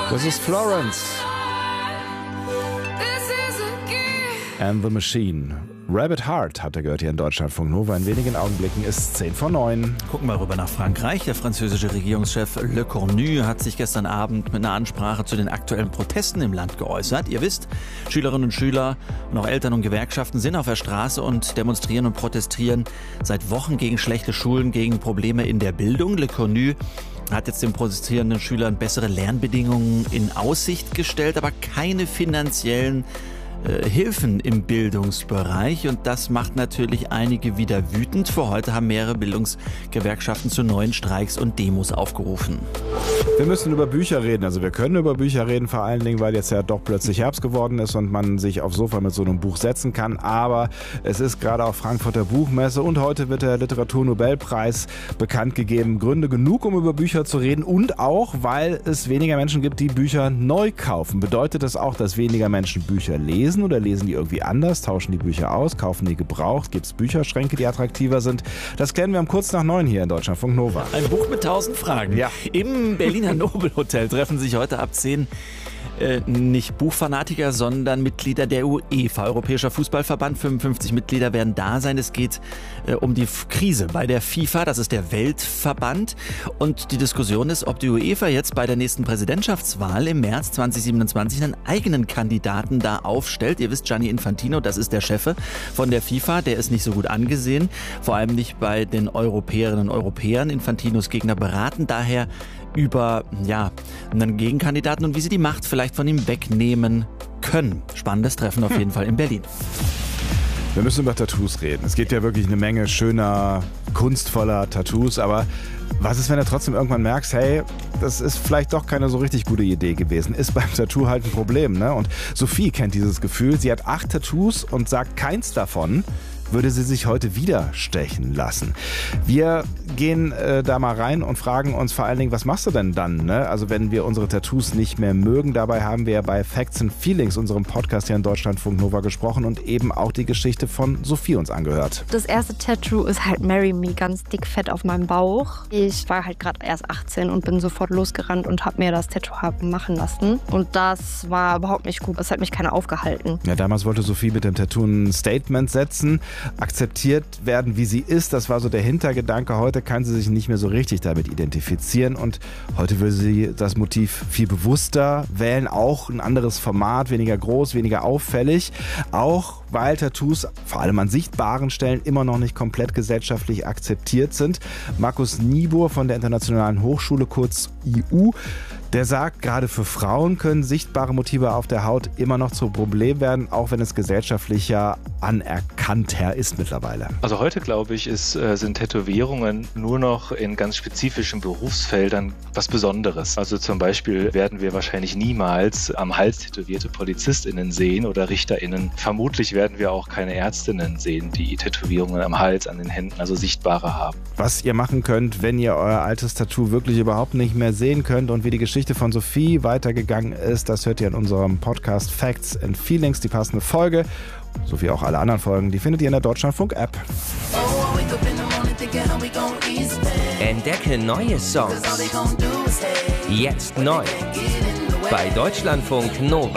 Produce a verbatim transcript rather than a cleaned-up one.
Das ist Florence and the Machine. Rabbit Heart hat er gehört hier in Deutschlandfunk Nova. In wenigen Augenblicken ist zehn vor neun. Gucken wir rüber nach Frankreich. Der französische Regierungschef Le Cornu hat sich gestern Abend mit einer Ansprache zu den aktuellen Protesten im Land geäußert. Ihr wisst, Schülerinnen und Schüler und auch Eltern und Gewerkschaften sind auf der Straße und demonstrieren und protestieren seit Wochen gegen schlechte Schulen, gegen Probleme in der Bildung. Le Cornu hat jetzt den protestierenden Schülern bessere Lernbedingungen in Aussicht gestellt, aber keine finanziellen Hilfen im Bildungsbereich, und das macht natürlich einige wieder wütend. Für heute haben mehrere Bildungsgewerkschaften zu neuen Streiks und Demos aufgerufen. Wir müssen über Bücher reden, also wir können über Bücher reden, vor allen Dingen, weil jetzt ja doch plötzlich Herbst geworden ist und man sich aufs Sofa mit so einem Buch setzen kann, aber es ist gerade auf Frankfurter Buchmesse und heute wird der Literaturnobelpreis bekannt gegeben. Gründe genug, um über Bücher zu reden, und auch, weil es weniger Menschen gibt, die Bücher neu kaufen. Bedeutet das auch, dass weniger Menschen Bücher lesen? Oder lesen die irgendwie anders, tauschen die Bücher aus, kaufen die gebraucht? Gibt es Bücherschränke, die attraktiver sind? Das klären wir um kurz nach neun hier in Deutschlandfunk Nova. Ein Buch mit tausend Fragen. Ja. Im Berliner Nobelhotel treffen sich heute ab zehn äh, nicht Buchfanatiker, sondern Mitglieder der UEFA, Europäischer Fußballverband. fünfundfünfzig Mitglieder werden da sein. Es geht äh, um die Krise bei der FIFA, das ist der Weltverband. Und die Diskussion ist, ob die UEFA jetzt bei der nächsten Präsidentschaftswahl im März zweitausendsiebenundzwanzig einen eigenen Kandidaten da aufstellt. Ihr wisst, Gianni Infantino, das ist der Chef von der FIFA, der ist nicht so gut angesehen, vor allem nicht bei den Europäerinnen und Europäern. Infantinos Gegner beraten daher über ja, einen Gegenkandidaten und wie sie die Macht vielleicht von ihm wegnehmen können. Spannendes Treffen auf jeden Fall in Berlin. Wir müssen über Tattoos reden. Es gibt ja wirklich eine Menge schöner, kunstvoller Tattoos, aber was ist, wenn du trotzdem irgendwann merkst, hey, das ist vielleicht doch keine so richtig gute Idee gewesen. Ist beim Tattoo halt ein Problem, ne? Und Sophie kennt dieses Gefühl. Sie hat acht Tattoos und sagt, keins davon würde sie sich heute wieder stechen lassen. Wir gehen äh, da mal rein und fragen uns vor allen Dingen, was machst du denn dann? Ne? Also wenn wir unsere Tattoos nicht mehr mögen. Dabei haben wir ja bei Facts and Feelings, unserem Podcast hier in Deutschlandfunk Nova, gesprochen und eben auch die Geschichte von Sophie uns angehört. Das erste Tattoo ist halt Marry Me, ganz dick fett auf meinem Bauch. Ich war halt gerade erst achtzehn und bin sofort losgerannt und habe mir das Tattoo haben machen lassen. Und das war überhaupt nicht gut. Es hat mich keiner aufgehalten. Ja, damals wollte Sophie mit dem Tattoo ein Statement setzen, akzeptiert werden, wie sie ist. Das war so der Hintergedanke. Heute kann sie sich nicht mehr so richtig damit identifizieren und heute will sie das Motiv viel bewusster wählen. Auch ein anderes Format, weniger groß, weniger auffällig. Auch weil Tattoos, vor allem an sichtbaren Stellen, immer noch nicht komplett gesellschaftlich akzeptiert sind. Markus Niebuhr von der Internationalen Hochschule, kurz I U, der sagt, gerade für Frauen können sichtbare Motive auf der Haut immer noch zu Problem werden, auch wenn es gesellschaftlich ja anerkannter ist mittlerweile. Also heute, glaube ich, ist, sind Tätowierungen nur noch in ganz spezifischen Berufsfeldern was Besonderes. Also zum Beispiel werden wir wahrscheinlich niemals am Hals tätowierte PolizistInnen sehen oder RichterInnen. Vermutlich werden wir auch keine Ärztinnen sehen, die Tätowierungen am Hals, an den Händen, also sichtbare haben. Was ihr machen könnt, wenn ihr euer altes Tattoo wirklich überhaupt nicht mehr sehen könnt und wie die Geschichte von Sophie weitergegangen ist, das hört ihr in unserem Podcast Facts and Feelings, die passende Folge, sowie auch alle anderen Folgen, die findet ihr in der Deutschlandfunk-App. Entdecke neue Songs. Jetzt neu. Bei Deutschlandfunk Nova.